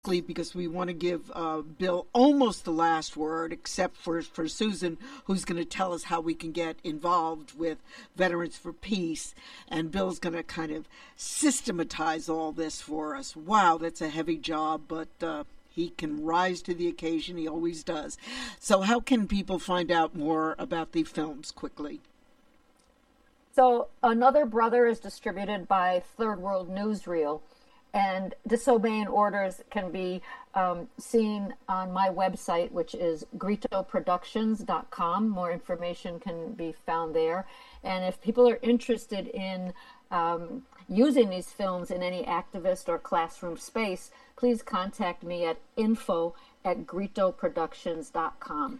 because we want to give Bill almost the last word, except for Susan, who's going to tell us how we can get involved with Veterans for Peace. And Bill's going to kind of systematize all this for us. Wow, that's a heavy job, but he can rise to the occasion. He always does. So how can people find out more about the films quickly? So Another Brother is distributed by Third World Newsreel. And Disobeying Orders can be seen on my website, which is gritoproductions.com. More information can be found there. And if people are interested in using these films in any activist or classroom space, please contact me at info@gritoproductions.com.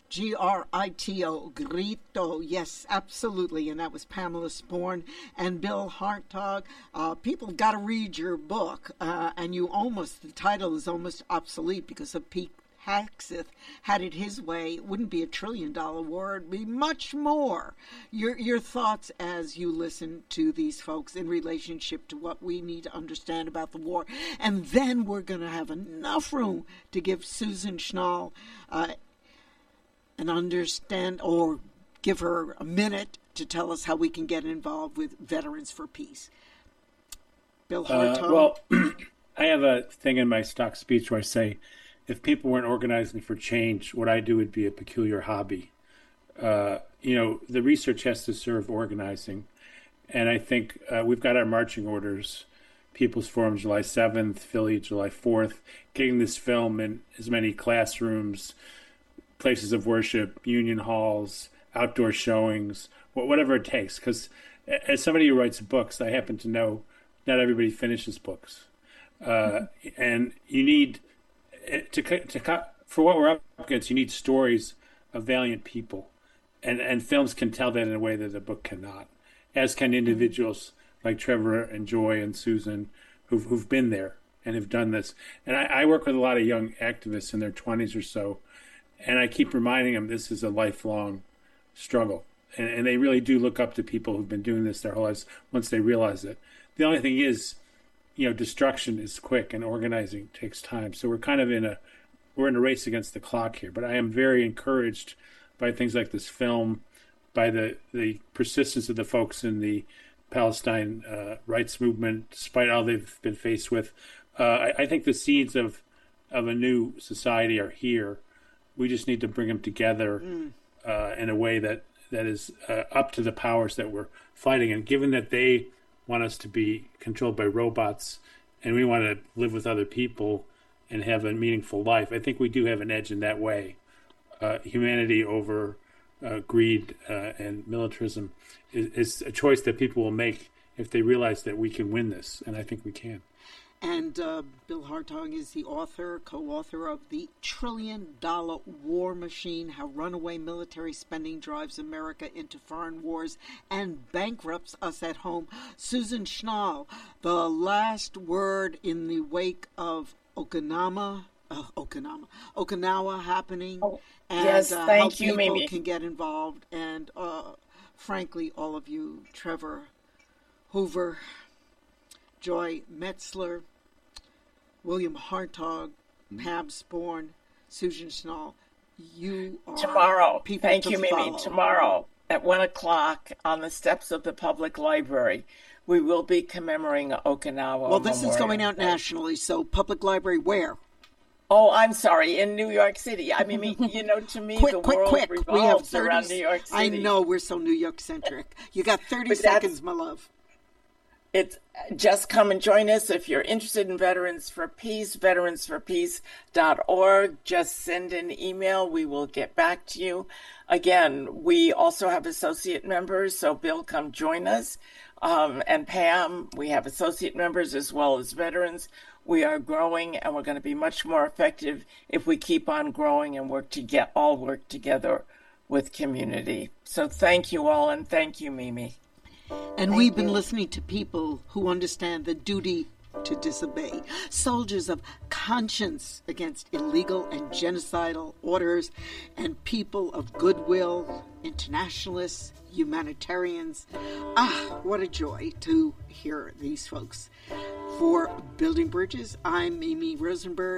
Grito, Grito, yes, absolutely. And that was Pamela Sporn and Bill Hartog. People got to read your book, and the title is almost obsolete because of Pete Hegseth had it his way. It wouldn't be $1 trillion war, it'd be much more. Your thoughts as you listen to these folks in relationship to what we need to understand about the war. And then we're going to have enough room to give Susan Schnall and understand, or give her a minute to tell us how we can get involved with Veterans for Peace. Bill Hartog? Well, I have a thing in my stock speech where I say, if people weren't organizing for change, what I do would be a peculiar hobby. The research has to serve organizing. And I think we've got our marching orders, People's Forum July 7th, Philly July 4th, getting this film in as many classrooms, places of worship, union halls, outdoor showings, whatever it takes. Because as somebody who writes books, I happen to know not everybody finishes books. And you need, for what we're up against, you need stories of valiant people. And films can tell that in a way that a book cannot, as can individuals like Trevor and Joy and Susan who've been there and have done this. And I work with a lot of young activists in their 20s or so, and I keep reminding them this is a lifelong struggle. And they really do look up to people who've been doing this their whole lives once they realize it. The only thing is, destruction is quick and organizing takes time. So we're kind of in a race against the clock here. But I am very encouraged by things like this film, by the persistence of the folks in the Palestine rights movement, despite all they've been faced with. I think the seeds of a new society are here. We just need to bring them together in a way that is up to the powers that we're fighting. And given that they want us to be controlled by robots and we want to live with other people and have a meaningful life, I think we do have an edge in that way. Humanity over greed and militarism is a choice that people will make if they realize that we can win this. And I think we can. And Bill Hartog is the co-author of The $1 Trillion War Machine, How Runaway Military Spending Drives America into Foreign Wars and Bankrupts Us at Home. Susan Schnall, the last word in the wake of Okinawa happening. Oh, and yes, thank you, how people Mimi. can get involved. And frankly, all of you, Trevor Hoover, Joy Metzler, William Hartog, Pam Sporn, Susan Schnall, you are tomorrow. People Thank to you, follow. Mimi. Tomorrow at 1:00 on the steps of the public library, we will be commemorating Okinawa. Well, this Memorial is going out Day. nationally, so public library where? Oh, I'm sorry, in New York City. I mean, to me, the world quick. We have revolves around New York City. I know, we're so New York centric. You got 30 seconds, my love. It's just come and join us if you're interested in Veterans for Peace, veteransforpeace.org. Just send an email. We will get back to you. Again, we also have associate members, so Bill, come join us. And Pam, we have associate members as well as veterans. We are growing, and we're going to be much more effective if we keep on growing and work together with community. So thank you all, and thank you, Mimi. And we've been listening to people who understand the duty to disobey, soldiers of conscience against illegal and genocidal orders, and people of goodwill, internationalists, humanitarians. What a joy to hear these folks. For Building Bridges, I'm Amy Rosenberg.